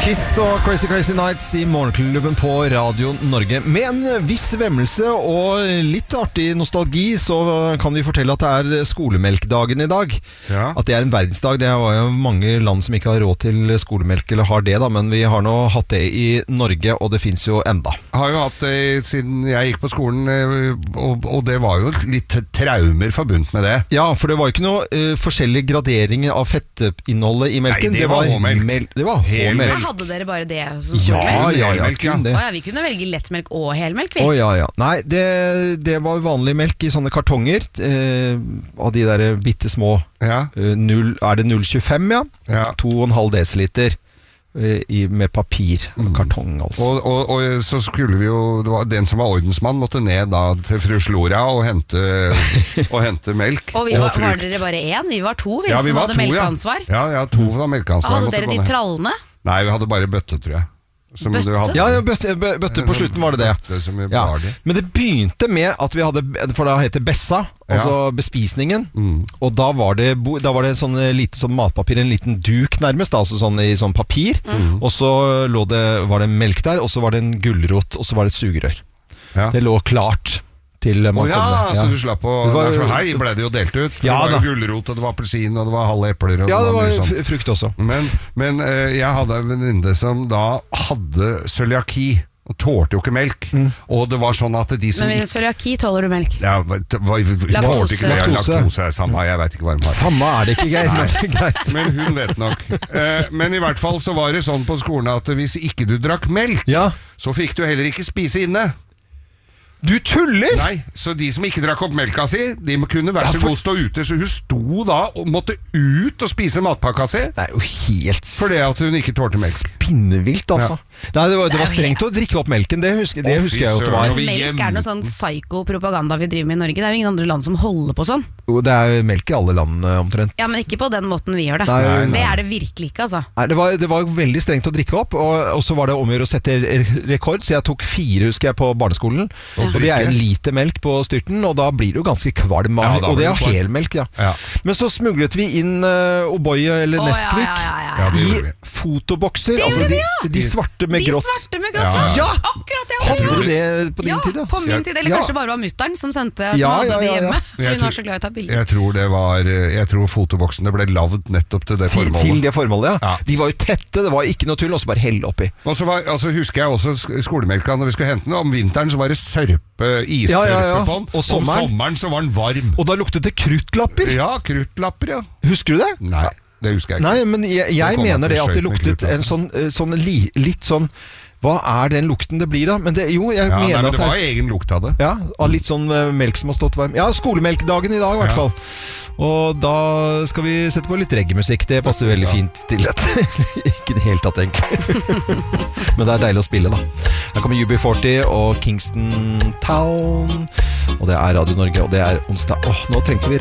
Kiss og Crazy Crazy Nights i Morgenklubben på Radio Norge. Med en viss vemmelse og litt artig nostalgi så kan vi fortelle at det er skolemelkdagen i dag. Ja. At det er en verdensdag. Det var jo mange land som ikke har råd til skolemelk eller har det da, men vi har nå hatt det i Norge, og det finnes jo enda. Jeg har jo hatt det siden jeg gikk på skolen, og det var jo litt traumer forbundet med det. Ja, for det var jo ikke noe forskjellige graderinger av fettinnholdet i melken. Nei, det var H-melk. Det var H-melk. Hadde dere bare det som skolemelk? Ja, vi kunne velge lettmelk og helmelk, vi. Nei, det var vanlig melk i sånne kartonger av de der bittesmå. Er det 0,25, ja? 2,5 desiliter med papir, kartong altså. Og så skulle vi jo, det var den som var ordensmann måtte ned da til fru Slora og hente melk. Og var dere bare én? Vi var to, som hadde melkeansvar. Ja, to var melkeansvar. Hadde dere de trallene? Nei, vi hadde bare bøtte, tror jeg. Bøtte på slutten var det. Men det begynte med at vi hadde, for da heter Bessa, altså bespisningen, og da var det en sånn lite sånn matpapir, en liten duk nærmest, altså sånn i sånn papir, og så var det melk der, og så var det en gulrot, og så var det et sugerør. Det lå klart til så du slapp å hei, ble det jo delt ut. For det var jo gulrot, og det var appelsin, og det var halve epler. Ja, det var frukt også. Men jeg hadde en venninne som da hadde cøliaki og tålte jo ikke melk. Og det var sånn at de som... Men cøliaki tåler du melk? Ja, laktose er samme, jeg vet ikke hva de har. Samme er det ikke, Geir. Men hun vet nok. Men i hvert fall så var det sånn på skolen at hvis ikke du drakk melk, så fikk du heller ikke spise inne. Du tuller? Nei, så de som ikke drakk opp melka si, de kunne være så god stå ute. Så hun sto da og måtte ut og spise matpakka si. Det er jo helt... Fordi at hun ikke tålte melk. Spinnevilt, altså. Nei, det var strengt å drikke opp melken. Det husker jeg jo at det var. Melk er noe sånn psyko-propaganda vi driver med i Norge. Det er jo ingen andre land som holder på sånn. Jo, det er melk i alle land omtrent. Ja, men ikke på den måten vi gjør det. Det er det virkelig ikke, altså. Nei, det var veldig strengt å drikke opp, og så var det om å gjøre å sette rekord, så jeg tok 4, husker jeg, på barneskolen. Og det er 1 liter melk på styrten, og da blir det jo ganske kvalm, og det er helmelk, Men så smuglet vi inn O'boy eller Nesquik i fotobokser, altså de svarte med grått. De svarte med grått, ja! Akkurat det. Hadde du det på din tid, på min tid, eller kanskje bare var mutteren som sendte, som hadde de hjemme, for hun var så glad i å ta bilder. Jeg tror fotoboksene ble lavd nettopp til det formålet. Til det formålet, ja. De var jo tette, det var ikke noe tull, og så bare helle oppi. Og så husker jeg også skolemelka, når vi skulle hente den, om vinteren så var det issørpe på den, og sommeren så var den varm. Og da luktet det kruttlapper. Ja, kruttlapper, ja. Husker du det? Nei, det husker jeg ikke. Nei, men jeg mener det at det luktet en litt sånn... Hva er den lukten det blir da? Men det mener det var egen lukt av det. Ja, av litt sånn melk som har stått varm. Ja, skolemelkdagen i dag i hvert fall. Og da skal vi sette på litt reggae-musikk. Det passer veldig fint til dette. Ikke det helt tatt egentlig. Men det er deilig å spille da. Her kommer UB40 og Kingston Town. Og det er Radio Norge, og det er onsdag. Nå trengte vi